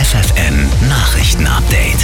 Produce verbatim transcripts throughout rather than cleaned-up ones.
F F N Nachrichten-Update.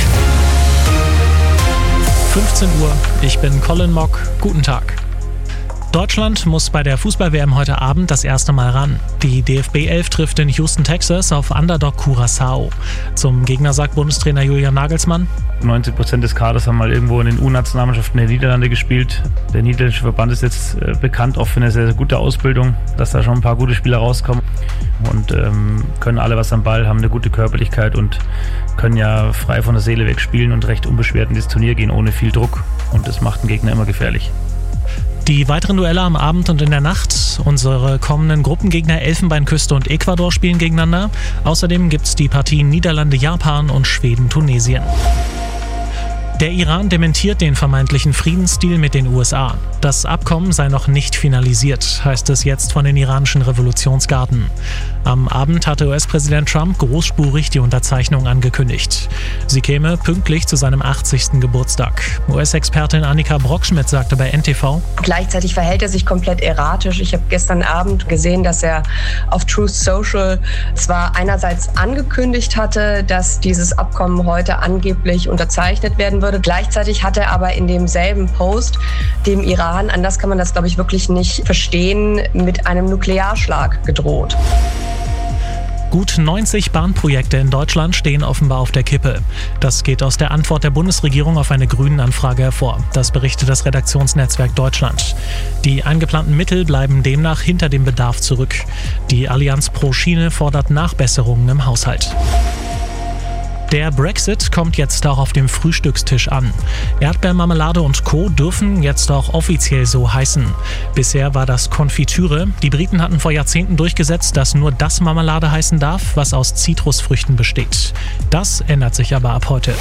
fünfzehn Uhr, ich bin Colin Mock. Guten Tag. Deutschland muss bei der Fußball-W M heute Abend das erste Mal ran. Die D F B elf trifft in Houston, Texas auf Underdog Curaçao. Zum Gegner sagt Bundestrainer Julian Nagelsmann: neunzig Prozent des Kaders haben mal irgendwo in den U-Nationalmannschaften der Niederlande gespielt. Der niederländische Verband ist jetzt äh, bekannt auch für eine sehr, sehr gute Ausbildung, dass da schon ein paar gute Spieler rauskommen und ähm, können alle was am Ball, haben eine gute Körperlichkeit und können ja frei von der Seele weg spielen und recht unbeschwert in das Turnier gehen, ohne viel Druck, und das macht den Gegner immer gefährlich. Die weiteren Duelle am Abend und in der Nacht. Unsere kommenden Gruppengegner Elfenbeinküste und Ecuador spielen gegeneinander. Außerdem gibt es die Partien Niederlande-Japan und Schweden-Tunesien. Der Iran dementiert den vermeintlichen Friedensdeal mit den U S A. Das Abkommen sei noch nicht finalisiert, heißt es jetzt von den iranischen Revolutionsgarden. Am Abend hatte U S-Präsident Trump großspurig die Unterzeichnung angekündigt. Sie käme pünktlich zu seinem achtzigsten Geburtstag. U S-Expertin Annika Brockschmidt sagte bei N T V: Gleichzeitig verhält er sich komplett erratisch. Ich habe gestern Abend gesehen, dass er auf Truth Social zwar einerseits angekündigt hatte, dass dieses Abkommen heute angeblich unterzeichnet werden würde. Gleichzeitig hat er aber in demselben Post dem Iran, anders kann man das, glaube ich, wirklich nicht verstehen, mit einem Nuklearschlag gedroht. Gut neunzig Bahnprojekte in Deutschland stehen offenbar auf der Kippe. Das geht aus der Antwort der Bundesregierung auf eine Grünen-Anfrage hervor. Das berichtet das Redaktionsnetzwerk Deutschland. Die eingeplanten Mittel bleiben demnach hinter dem Bedarf zurück. Die Allianz pro Schiene fordert Nachbesserungen im Haushalt. Der Brexit kommt jetzt auch auf dem Frühstückstisch an. Erdbeermarmelade und Co. dürfen jetzt auch offiziell so heißen. Bisher war das Konfitüre. Die Briten hatten vor Jahrzehnten durchgesetzt, dass nur das Marmelade heißen darf, was aus Zitrusfrüchten besteht. Das ändert sich aber ab heute.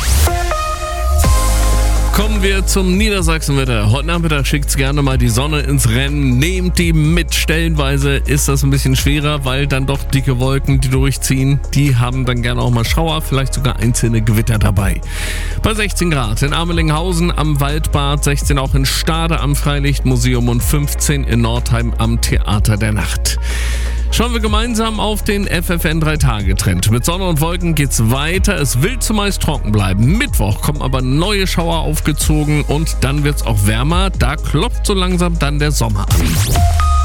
Kommen wir zum Niedersachsenwetter. Heute Nachmittag schickt's gerne mal die Sonne ins Rennen. Nehmt die mit. Stellenweise ist das ein bisschen schwerer, weil dann doch dicke Wolken, die durchziehen, die haben dann gerne auch mal Schauer, vielleicht sogar einzelne Gewitter dabei. Bei sechzehn Grad in Amelinghausen am Waldbad, sechzehn auch in Stade am Freilichtmuseum und fünfzehn in Nordheim am Theater der Nacht. Schauen wir gemeinsam auf den F F N drei Tage Trend. Mit Sonne und Wolken geht's weiter. Es will zumeist trocken bleiben. Mittwoch kommen aber neue Schauer aufgezogen und dann wird's auch wärmer. Da klopft so langsam dann der Sommer an.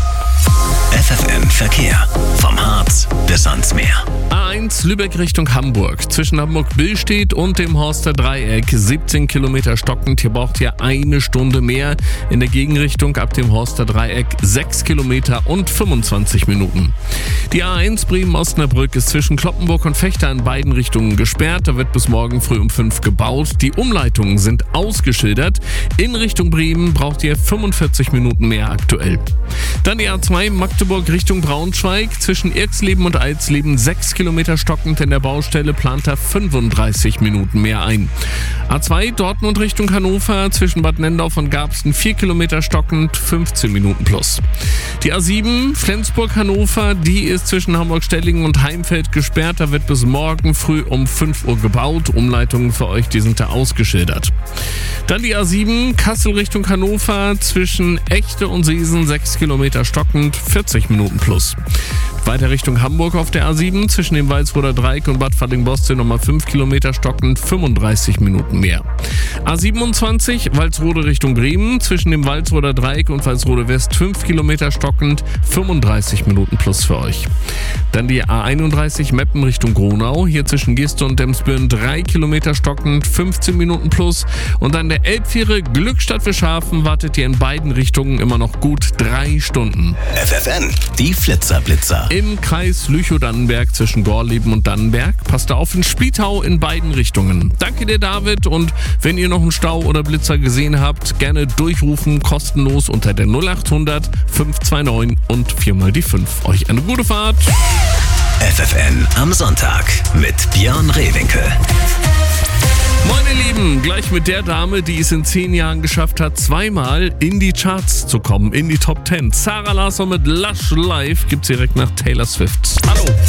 F F N Verkehr. Vom Harz bis ans Meer. A eins Lübeck Richtung Hamburg. Zwischen Hamburg-Billstedt und dem Horster Dreieck. siebzehn Kilometer stockend. Hier braucht ihr eine Stunde mehr. In der Gegenrichtung ab dem Horster Dreieck sechs Kilometer und fünfundzwanzig Minuten. Die A eins Bremen-Osnabrück ist zwischen Cloppenburg und Vechta in beiden Richtungen gesperrt. Da wird bis morgen früh um fünf gebaut. Die Umleitungen sind ausgeschildert. In Richtung Bremen braucht ihr fünfundvierzig Minuten mehr aktuell. Dann die A zwei Magdeburg Richtung Braunschweig. Zwischen Irxleben und Alsleben sechs Kilometer stockend. In der Baustelle plant er fünfunddreißig Minuten mehr ein. A zwei Dortmund Richtung Hannover. Zwischen Bad Nendorf und Garbsten vier Kilometer stockend, fünfzehn Minuten plus. Die A sieben Flensburg-Hannover, die ist zwischen Hamburg-Stellingen und Heimfeld gesperrt. Da wird bis morgen früh um fünf Uhr gebaut. Umleitungen für euch, die sind da ausgeschildert. Dann die A sieben Kassel Richtung Hannover. Zwischen Echte und Seesen sechs Kilometer stockend, vierzig Minuten plus. Weiter Richtung Hamburg auf der A sieben, zwischen dem Walsroder Dreieck und Bad Falling-Bostel nochmal fünf Kilometer stockend, fünfunddreißig Minuten mehr. A siebenundzwanzig, Walsrode Richtung Bremen, zwischen dem Walsroder Dreieck und Walsrode West fünf Kilometer stockend, fünfunddreißig Minuten plus für euch. Dann die A einunddreißig, Meppen Richtung Gronau, hier zwischen Giste und Demsbüren drei Kilometer stockend, fünfzehn Minuten plus. Und dann der Elbviere Glückstadt für Schafen wartet ihr in beiden Richtungen immer noch gut drei Stunden. F F N, die Flitzerblitzer. Im Kreis Lüchow-Dannenberg zwischen Gorleben und Dannenberg. Passt auf in Splietau in beiden Richtungen. Danke dir, David. Und wenn ihr noch einen Stau oder Blitzer gesehen habt, gerne durchrufen, kostenlos unter der null achthundert fünf zwei neun und viermal die fünf. Euch eine gute Fahrt. F F N am Sonntag mit Björn Rehwinkel. Moin ihr Lieben, gleich mit der Dame, die es in zehn Jahren geschafft hat, zweimal in die Charts zu kommen, in die Top zehn. Sarah Larsson mit Lush Life gibt's direkt nach Taylor Swift. Hallo.